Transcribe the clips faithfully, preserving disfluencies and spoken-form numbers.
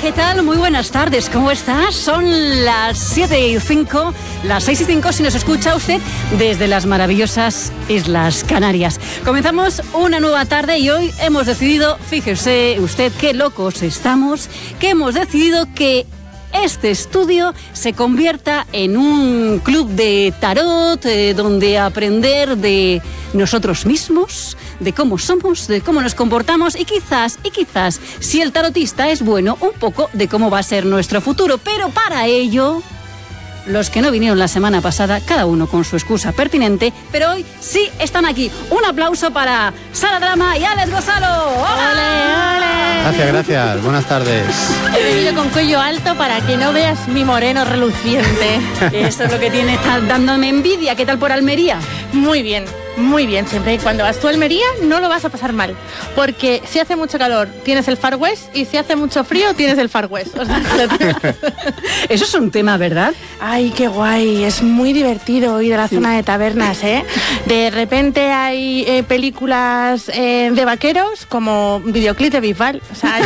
¿qué tal? Muy buenas tardes, ¿cómo estás? Son las siete y cinco, las seis y cinco si nos escucha usted desde las maravillosas Islas Canarias. Comenzamos una nueva tarde y hoy hemos decidido, fíjese usted qué locos estamos, que hemos decidido que este estudio se convierta en un club de tarot, eh, donde aprender de nosotros mismos, de cómo somos, de cómo nos comportamos y quizás, y quizás, si el tarotista es bueno, un poco de cómo va a ser nuestro futuro. Pero para ello, los que no vinieron la semana pasada, cada uno con su excusa pertinente, pero hoy sí están aquí. Un aplauso para Sara Drama y Alex Gonzalo. ¡Hola! ¡Ole, ole! Gracias, gracias. Buenas tardes. He venido con cuello alto para que no veas mi moreno reluciente. Eso es lo que tiene, está dándome envidia. ¿Qué tal por Almería? Muy bien, muy bien. Siempre y cuando vas tú a Almería no lo vas a pasar mal. Porque si hace mucho calor tienes el Far West y si hace mucho frío tienes el Far West. O sea, eso es un tema, ¿verdad? Ay, qué guay. Es muy divertido ir a la sí. zona de tabernas, ¿eh? De repente hay eh, películas eh, de vaqueros como videoclip de Bisbal. O sea,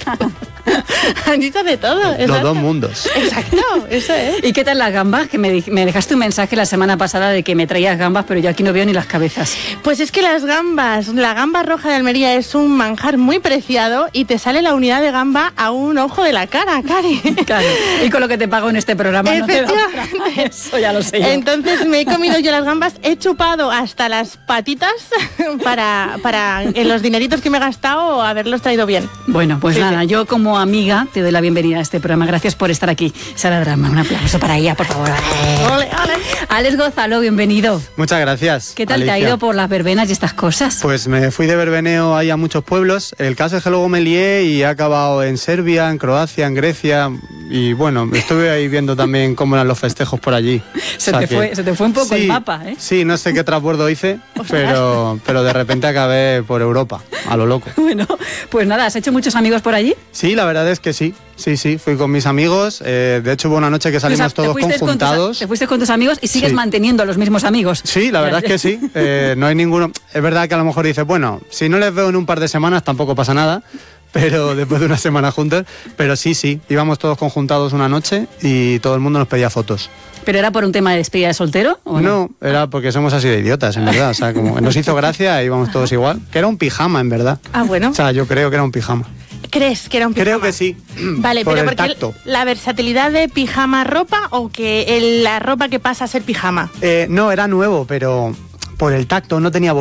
han dicho de todo. Los dos mundos. Exacto, eso es. ¿Y qué tal las gambas? Que me, me dejaste un mensaje la semana pasada de que me traías gambas, pero yo aquí no veo ni las cabezas. Pues es que las gambas, la gamba roja de Almería es un manjar muy preciado y te sale la unidad de gamba a un ojo de la cara, Cari. Claro. Y con lo que te pago en este programa no te da para eso, ya lo sé yo. Entonces me he comido yo las gambas, he chupado hasta las patitas para, para en los dineritos que me he gastado haberlos traído bien. Bueno, pues sí, nada, sí. Yo como amiga te doy la bienvenida a este programa. Gracias por estar aquí. Sara Drama, un aplauso para ella, por favor. Ole, ole. Alex Gonzalo, bienvenido. Muchas gracias. ¿Qué tal Alicia? te ha ido por las verbenas y estas cosas? Pues me fui de verbeneo ahí a muchos pueblos. El caso es que luego me lié y he acabado en Serbia, en Croacia, en Grecia. Y bueno, estuve ahí viendo también cómo eran los festejos por allí. Se, o sea te, que, fue, se te fue un poco sí, el mapa, ¿eh? Sí, no sé qué transbordo hice, pero, pero de repente acabé por Europa, a lo loco. Bueno, pues nada, ¿has hecho muchos amigos por allí? Sí, la verdad es que sí. Sí, sí, fui con mis amigos. Eh, de hecho, hubo una noche que salimos o sea, todos conjuntados. Con tus, te fuiste con tus amigos y sigues sí. manteniendo a los mismos amigos. Sí, la verdad es que sí. Eh, no hay ninguno. Es verdad que a lo mejor dices, bueno, si no les veo en un par de semanas tampoco pasa nada. Pero después de una semana juntos, pero sí, sí, íbamos todos conjuntados una noche y todo el mundo nos pedía fotos. ¿Pero era por un tema de despedida de soltero? ¿o no? No, era porque somos así de idiotas, en verdad. O sea, como que nos hizo gracia, íbamos todos igual. Que era un pijama, en verdad. Ah, bueno. O sea, yo creo que era un pijama. ¿Crees que era un pijama? Creo que sí. Vale, por pero el porque tacto. La versatilidad de pijama ropa o que el, la ropa que pasa a ser pijama. Eh, no, era nuevo, pero por el tacto no tenía